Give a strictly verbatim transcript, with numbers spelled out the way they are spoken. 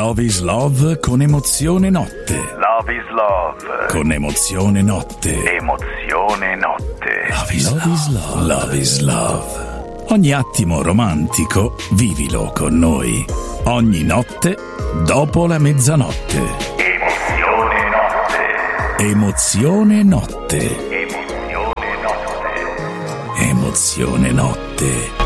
Love is Love con Emozione Notte. Love is Love con Emozione Notte. Emozione Notte. Love is Love. Love is Love. Love is Love. Ogni attimo romantico vivilo con noi. Ogni notte dopo la mezzanotte. Emozione Notte. Emozione Notte. Emozione Notte. Emozione Notte.